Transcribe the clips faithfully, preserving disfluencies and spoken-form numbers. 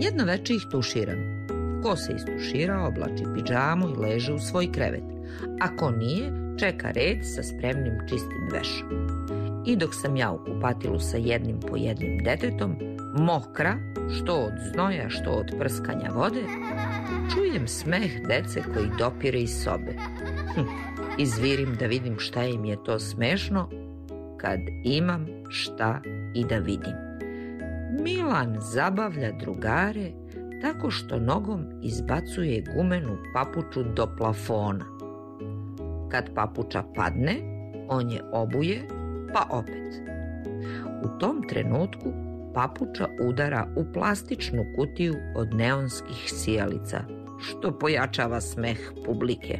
Jedno veče ih tuširam. Ko se istušira, oblači pidžamu i leže u svoj krevet. A ko nije, čeka red sa spremnim čistim vešom. I dok sam ja u kupatilu sa jednim po jednim detetom, mokra, što od znoja, što od prskanja vode, čujem smeh dece koji dopire iz sobe. Hm, izvirim da vidim šta im je to smešno, kad imam šta i da vidim. Milan zabavlja drugare tako što nogom izbacuje gumenu papuču do plafona. Kad papuča padne, on je obuje, pa opet. U tom trenutku papuča udara u plastičnu kutiju od neonskih sijalica, što pojačava smeh publike.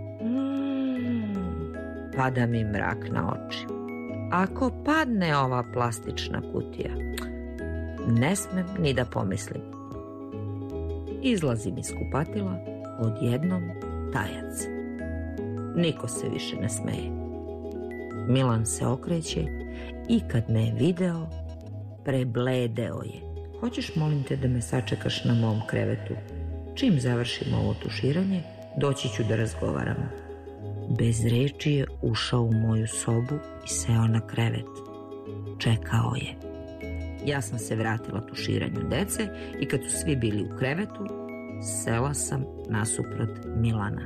Mm, pada mi mrak na oči. Ako padne ova plastična kutija, ne smem ni da pomislim. Izlazim iz kupatila, odjednom tajac. Niko se više ne smeje. Milan se okreće i kad me je video, prebledeo je. Hoćeš, molim te, da me sačekaš na mom krevetu? Čim završimo ovo tuširanje, doći ću da razgovaramo. Bez reči je ušao u moju sobu i seo na krevet. Čekao je. Ja sam se vratila tuširanju dece i kad su svi bili u krevetu, sela sam nasuprot Milana.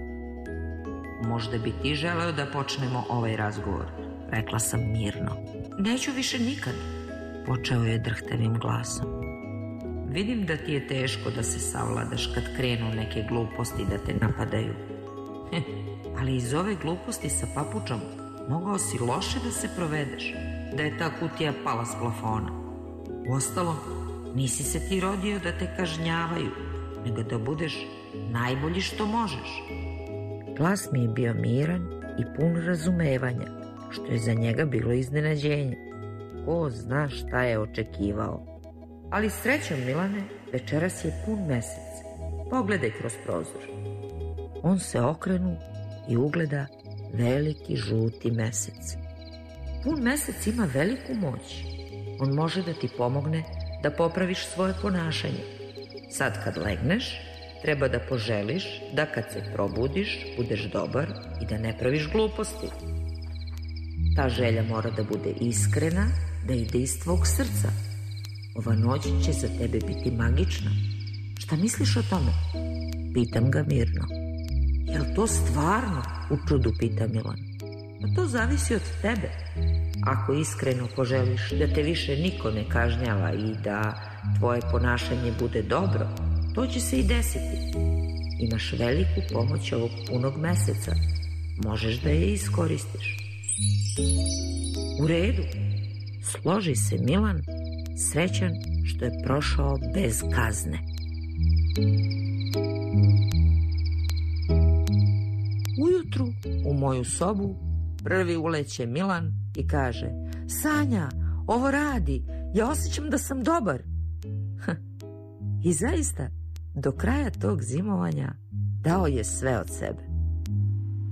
Možda bi ti želeo da počnemo ovaj razgovor, rekla sam mirno. Neću više nikad, počeo je drhtavim glasom. Vidim da ti je teško da se savladaš kad krenu neke gluposti da te napadaju. Ali iz ove gluposti sa papučom mogao si loše da se provedeš, da je ta kutija pala s plafona. Uostalom, nisi se ti rodio da te kažnjavaju, nego da budeš najbolji što možeš. Glas mi je bio miran i pun razumevanja, što je za njega bilo iznenađenje. Ko zna šta je očekivao. Ali srećom, Milane, večeras je pun mesec. Pogledaj kroz prozor. On se okrenu i ugleda veliki žuti mesec. Pun mesec ima veliku moć. On može da ti pomogne da popraviš svoje ponašanje. Sad kad legneš, treba da poželiš da kad se probudiš budeš dobar i da ne praviš gluposti. Ta želja mora da bude iskrena, da ide iz tvog srca. Ova noć će za tebe biti magična. Šta misliš o tome? Pitam ga mirno. Jel to stvarno? U čudu pita Milan. Pa to zavisi od tebe. Ako iskreno poželiš da te više niko ne kažnjava i da tvoje ponašanje bude dobro, to će se i desiti. Imaš veliku pomoć ovog punog meseca. Možeš da je iskoristiš. U redu. Složi se Milan, srećan što je prošao bez kazne. Ujutru u moju sobu prvi uleće Milan i kaže: Sanja, ovo radi, ja osjećam da sam dobar. I zaista, do kraja tog zimovanja dao je sve od sebe.